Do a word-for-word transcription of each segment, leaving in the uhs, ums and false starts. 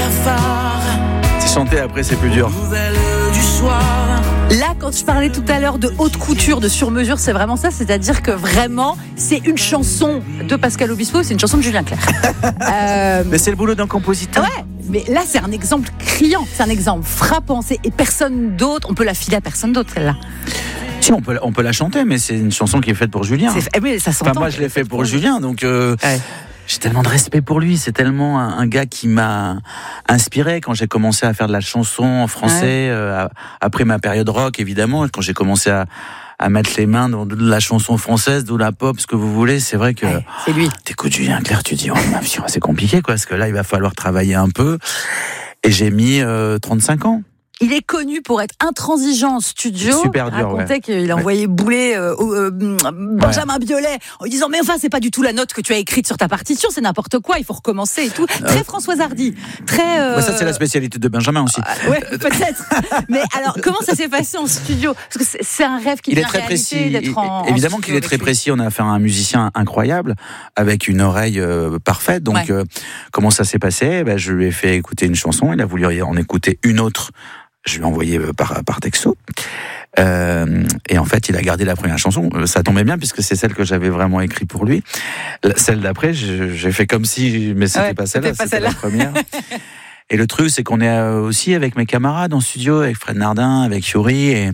cafard. C'est chanter après, c'est plus dur. Nouvelle du soir. Là, quand je parlais tout à l'heure de haute couture, de sur-mesure, c'est vraiment ça. C'est-à-dire que vraiment, c'est une chanson de Pascal Obispo, c'est une chanson de Julien Clerc. euh... Mais c'est le boulot d'un compositeur. Ouais, mais là, c'est un exemple criant, c'est un exemple frappant. C'est... Et personne d'autre, on peut la filer à personne d'autre, celle-là. Si, on peut, on peut la chanter, mais c'est une chanson qui est faite pour Julien. C'est... Eh oui, ça s'entend. Enfin, moi, je l'ai fait pour Julien, donc... Euh... Ouais. J'ai tellement de respect pour lui, c'est tellement un, un gars qui m'a inspiré quand j'ai commencé à faire de la chanson en français, ouais. euh, après ma période rock évidemment, quand j'ai commencé à, à mettre les mains dans de la chanson française, de la pop, ce que vous voulez, c'est vrai que... Ouais, c'est lui. T'écoutes Julien Clerc, tu dis, oh, c'est compliqué quoi, parce que là il va falloir travailler un peu, et j'ai mis euh, trente-cinq ans. Il est connu pour être intransigeant en studio. Super dur, il racontait ouais. qu'il a envoyé ouais. bouler euh, euh, Benjamin ouais. Biolay en lui disant mais enfin c'est pas du tout la note que tu as écrite sur ta partition, c'est n'importe quoi, il faut recommencer et tout. Euh... Très Françoise Hardy, très. Euh... Ouais, ça c'est la spécialité de Benjamin aussi. Euh, ouais peut-être. Mais alors comment ça s'est passé en studio? Parce que c'est un rêve qui il devient est très réalité précis. d'être en. Évidemment en qu'il est très lui. précis. On a affaire à un musicien incroyable avec une oreille euh, parfaite. Donc ouais. euh, comment ça s'est passé? Ben, je lui ai fait écouter une chanson. Il a voulu en écouter une autre. Je lui ai envoyé par, par texto. Euh, et en fait, il a gardé la première chanson. Ça tombait bien puisque c'est celle que j'avais vraiment écrite pour lui. Celle d'après, j'ai fait comme si, mais c'était ouais, pas celle-là, c'était, c'était celle-là. la première. Et le truc, c'est qu'on est aussi avec mes camarades en studio, avec Fred Nardin, avec Yuri, et,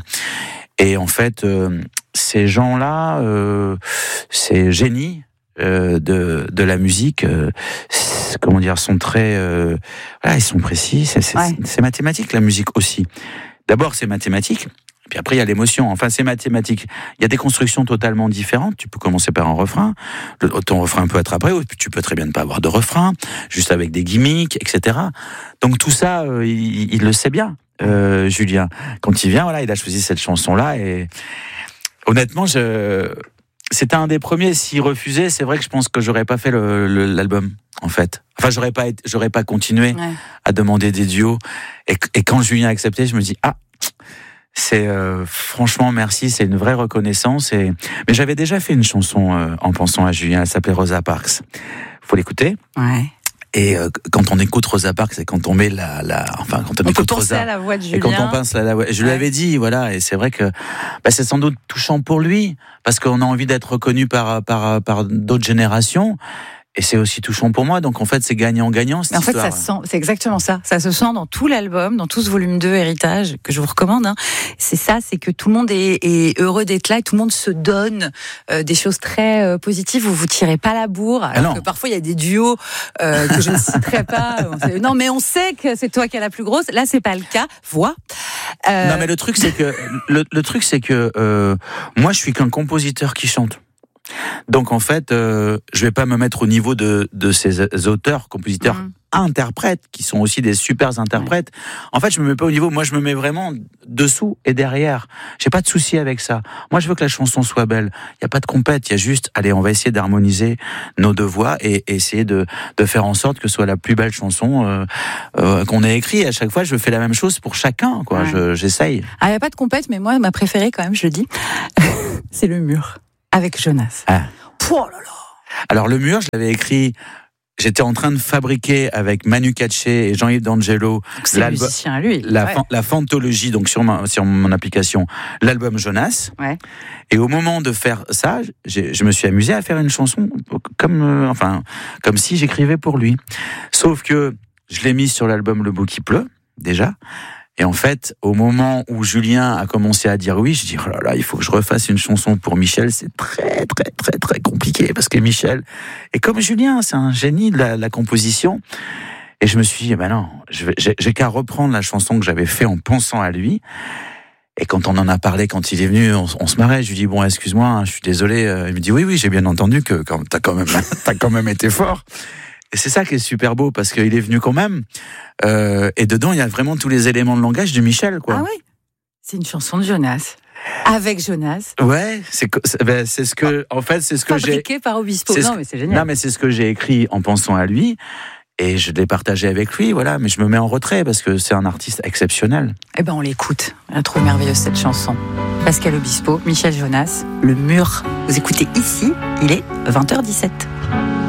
et en fait, euh, ces gens-là, euh, ces génies euh, de, de la musique, euh, comment dire, sont très, euh, voilà, ils sont précis. C'est, c'est, ouais. c'est mathématique la musique aussi. D'abord, c'est mathématique. Puis après, il y a l'émotion. Enfin, c'est mathématique. Il y a des constructions totalement différentes. Tu peux commencer par un refrain. Le, ton refrain peut être après. Ou tu peux très bien ne pas avoir de refrain, juste avec des gimmicks, et cetera. Donc tout ça, euh, il, il le sait bien, euh, Julien. Quand il vient, voilà, il a choisi cette chanson-là. Et honnêtement, je... c'était un des premiers. S'il refusait, c'est vrai que je pense que j'aurais pas fait le, le, l'album, en fait. Enfin, j'aurais pas, été, j'aurais pas continué ouais. à demander des duos. Et, et quand Julien a accepté, je me dis ah. C'est euh, franchement merci, c'est une vraie reconnaissance. Et... Mais j'avais déjà fait une chanson euh, en pensant à Julien, elle s'appelait Rosa Parks. Faut l'écouter. Ouais. Et euh, quand on écoute Rosa Parks, c'est quand on met la, la, enfin quand on, on écoute peut Rosa, penser à la voix de Julien. Et quand on pense à la voix, je ouais. lui avais dit, voilà, et c'est vrai que bah, c'est sans doute touchant pour lui parce qu'on a envie d'être reconnu par par par d'autres générations. Et c'est aussi touchant pour moi, donc en fait c'est gagnant-gagnant cette Mais en fait histoire. ça se sent, c'est exactement ça, ça se sent dans tout l'album, dans tout ce volume deux Héritage que je vous recommande, hein. C'est ça, c'est que tout le monde est, est heureux d'être là et tout le monde se donne euh, des choses très euh, positives, vous vous tirez pas la bourre, alors ah que parfois il y a des duos euh, que je ne citerai pas, non mais on sait que c'est toi qui as la plus grosse, là c'est pas le cas, vois. Euh... Non mais le truc c'est que, le, le truc c'est que euh, moi je suis qu'un compositeur qui chante. Donc en fait, euh, je vais pas me mettre au niveau de, de ces auteurs, compositeurs, mmh. interprètes, qui sont aussi des super interprètes. Ouais. En fait, je me mets pas au niveau, moi je me mets vraiment dessous et derrière. J'ai pas de souci avec ça. Moi je veux que la chanson soit belle. Il y a pas de compète, il y a juste, allez, on va essayer d'harmoniser nos deux voix et, et essayer de, de faire en sorte que ce soit la plus belle chanson euh, euh, qu'on ait écrite. À chaque fois, je fais la même chose pour chacun, quoi. Ouais. Je, j'essaye. Ah, il y a pas de compète, mais moi, ma préférée quand même, je le dis, c'est Le Mur. Avec Jonas. Ah. Oh là là. Alors le mur, je l'avais écrit. J'étais en train de fabriquer avec Manu Katché et Jean-Yves D'Angelo c'est musicien à lui. La, ouais. fan, la fantologie, donc sur, ma, sur mon application, l'album Jonas. Ouais. Et au moment de faire ça, j'ai, je me suis amusé à faire une chanson comme, euh, enfin, comme si j'écrivais pour lui. Sauf que je l'ai mis sur l'album Le Beau qui pleut, déjà. Et en fait, au moment où Julien a commencé à dire oui, je dis oh là là, il faut que je refasse une chanson pour Michel. C'est très très très très compliqué parce que Michel est comme Julien, c'est un génie de la, la composition. Et je me suis dit, ben non, je vais, j'ai, j'ai qu'à reprendre la chanson que j'avais fait en pensant à lui. Et quand on en a parlé, quand il est venu, on, on se marrait. Je lui dis bon, excuse-moi, hein, je suis désolé. Il me dit oui oui, j'ai bien entendu que quand t'as quand même t'as quand même été fort. Et c'est ça qui est super beau, parce qu'il est venu quand même. Euh, et dedans, il y a vraiment tous les éléments de langage de Michel, quoi. Ah oui, c'est une chanson de Jonas. Avec Jonas. Ouais, c'est, c'est, ben, c'est ce que, en fait, c'est ce que j'ai... Fabriqué par Obispo. Non, mais c'est génial. Non, mais c'est ce que j'ai écrit en pensant à lui. Et je l'ai partagé avec lui, voilà. Mais je me mets en retrait, parce que c'est un artiste exceptionnel. Eh ben, on l'écoute. Elle est trop merveilleuse, cette chanson. Pascal Obispo, Michel Jonas, Le Mur. Vous écoutez ici, il est vingt heures dix-sept.